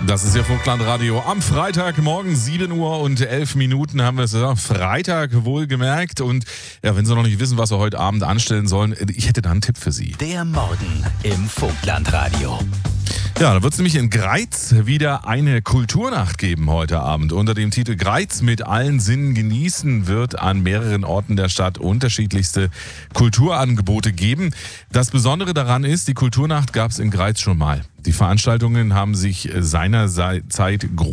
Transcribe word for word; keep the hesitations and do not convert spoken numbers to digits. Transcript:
Das ist ja Vogtlandradio. Am Freitagmorgen, sieben Uhr und elf Minuten haben wir es gesagt. Freitag wohlgemerkt. Und ja, wenn Sie noch nicht wissen, was Sie heute Abend anstellen sollen, ich hätte da einen Tipp für Sie. Der Morgen im Vogtlandradio. Ja, da wird es nämlich in Greiz wieder eine Kulturnacht geben heute Abend. Unter dem Titel Greiz mit allen Sinnen genießen wird an mehreren Orten der Stadt unterschiedlichste Kulturangebote geben. Das Besondere daran ist, die Kulturnacht gab es in Greiz schon mal. Die Veranstaltungen haben sich seinerzeit